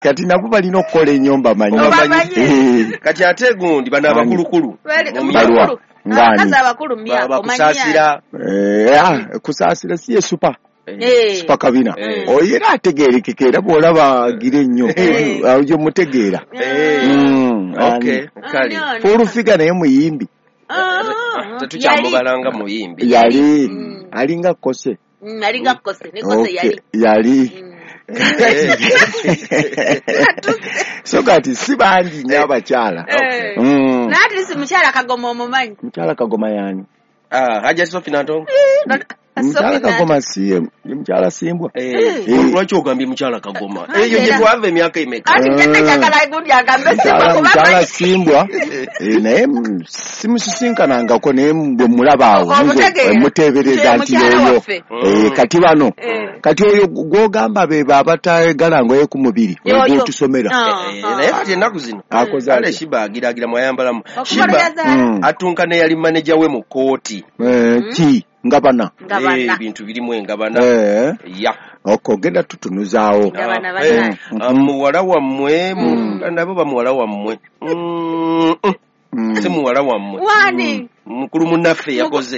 kati nabo balina okukola ennyumba manyi kati ate gundi bano abakulukulu balwa ngani abakulu myako bakusaasira kusaasira siye super kabina oyera ategeerekeka era bw'olaba gira ennyo oyo mutegeera fulufiga naye muyimbi tetukyamubalanga muyimbi yali alinga kose yali so kati si bangi nnyo abakyala naati si mukyala Kagoma omumanyi mukyala Kagoma yani Haja Sophie Nantongo mukyala Kagoma siye mukyala Simbwa lwaki ogambye mukyala Kagoma eyo gye twava emyaka emeka mukyala Simbwa naye simusisinkanangako naye bwe mulaba awo muteebereza nti yoyo kati bano kati oyo gwogamba beba abatayagala ngoye ku mubiri ogwotusomera naye kati ennaku zino ale Shiba agiragira mwayambalamu Shiba atunka ne yali manager we mu kooti ki ngabana ebintu birimu engabana ya okogenda tutunuzaawo muwala wammwe nabo bamuwala wammwe si muwala wammwe mukulu munnaffe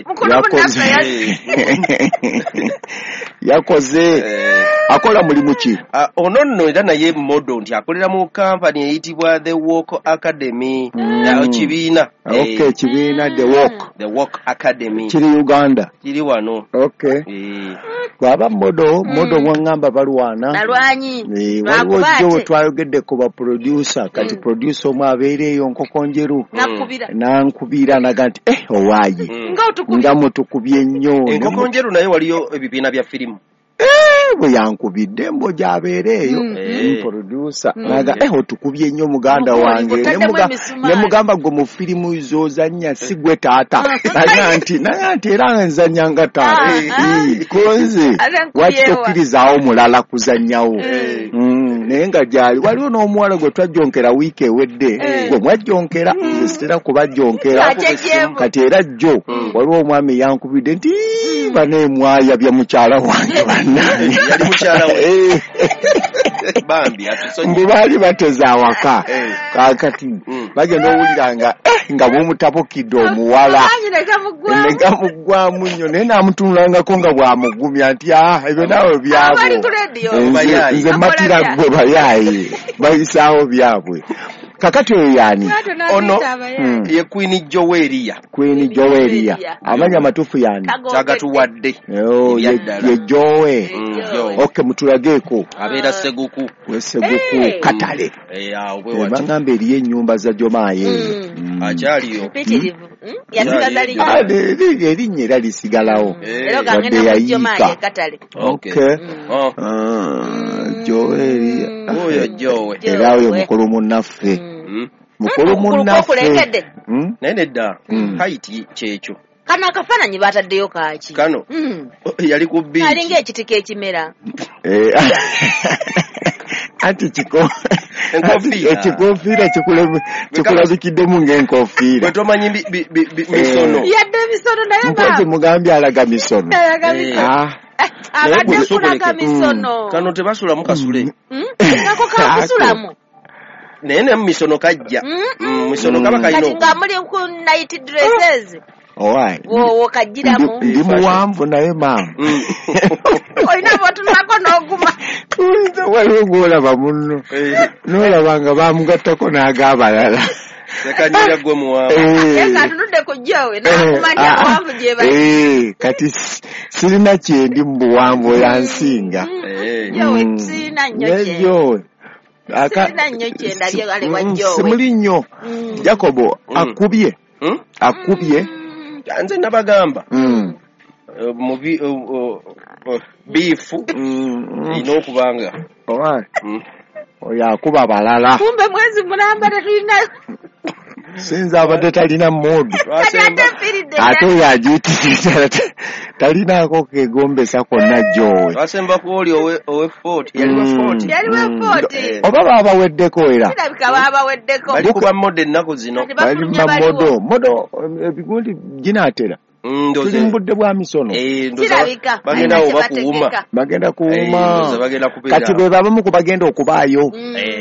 yakoze akola mulimu ki ono nno era naye modo nti akolera mu kampani eyitibwa The Walk Academy kibiina kibiina The Walk Academy kiri Uganda kiri wano bwaba modo mwangamba balwana waliwo jjo twayogeddeko ba producer kati producer omwe abeereeyo Nkokonjeru nankubira naga nti owaaye nga mutukubye ennyo Nkokonjeru naye waliyo ebibiina bya firimu bwe yankubidde mbo gy'abeereeyo producer naga otukubye nnyo muganda wange ne mugamba gwe mu firimu zozannya si gwe taata naga nti era nzannya nga taata konze wakitukirizaawo mulala kuzannyawo naye nga gyali waliwo n'omuwala gwe twajjonkera wiiki ewedde gwe mwajjonkera nze sitera kubajjonkera kati era jjo waliwo omwami yankubidde nti baneemwaya bya mukyala wange bannange yali mukyala we bambi mbu baali bateza awaka kakati bagenda owulira nga bumutabukidde omuwala ne gamuggwamu nnyo naye naamutunulangako nga bwamugumya nti ebyo naawe byabwe nze matira gwe bayaaye bayisaawo byabwe kakati oyo yani ono ye Queen Joweria amanya matufu yani tagatuwadde ye Jowe mutulageeko abeera Seguku Katale bagamba eriyo ennyumba za Jomaye akyaliyo erinnya era lisigalawo wadde yayiika Jowe era oyo mukulu munnaffe naye nedda haiti kyekyo kano akafaananyi bataddeyo kaaki kano yali ku biiki alinga ekitiko ekimera anti ekikofiira kikulabikiddemu ng'enkofiira bwe tomanyi misono yadde misono naye mpozi mugambye alaga misono abadde kulaga misono kano tebasulamu kasule nako kakusulamu naye ne misono kajja misono kaba kati nga muli ku night dresses wowo kajjiramu ndi muwanvu naye maama olina bwotunako n'oguma tuyinza waliwo gwolaba munno n'olaba nga bamugattako n'ag'abalala sekanyira gwe muwanvu atunudde ku Jowe n'akumanya muwanvu gye bali kati sirina kyendi mu buwanvu oyansinga Jowe sirina nnyo simuli nnyo Jacobo akubye nze nabagamba biifu erina okubanga oyo akuba balala kumbe mwezi mulamba tetulinayo sinza abadde talina modu ate oyo agiyitiriza talinaako kegombesa konna Jowe basembako oli owe 40 yaliwe 40 oba babaweddeko era kirabika babaweddeko bali kuba modo ennaku zino bali modo ebigundi ginaatera tuli mu budde bwa misono bagenda kuwuma kati bwe babamu ku bagenda okubaayo